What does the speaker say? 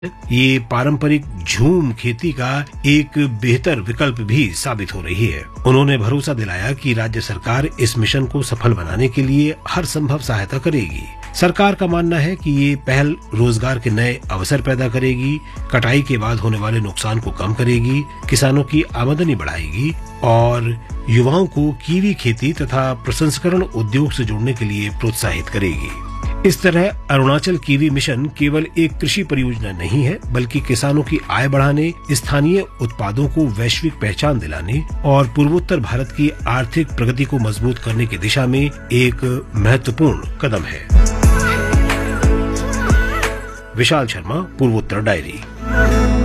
ये पारंपरिक झूम खेती का एक बेहतर विकल्प भी साबित हो रही है। उन्होंने भरोसा दिलाया कि राज्य सरकार इस मिशन को सफल बनाने के लिए हर संभव सहायता करेगी। सरकार का मानना है कि ये पहल रोजगार के नए अवसर पैदा करेगी, कटाई के बाद होने वाले नुकसान को कम करेगी, किसानों की आमदनी बढ़ाएगी और युवाओं को कीवी खेती तथा प्रसंस्करण उद्योग से जुड़ने के लिए प्रोत्साहित करेगी। इस तरह अरुणाचल कीवी मिशन केवल एक कृषि परियोजना नहीं है, बल्कि किसानों की आय बढ़ाने, स्थानीय उत्पादों को वैश्विक पहचान दिलाने और पूर्वोत्तर भारत की आर्थिक प्रगति को मजबूत करने की दिशा में एक महत्वपूर्ण कदम है। विशाल शर्मा, पूर्वोत्तर डायरी।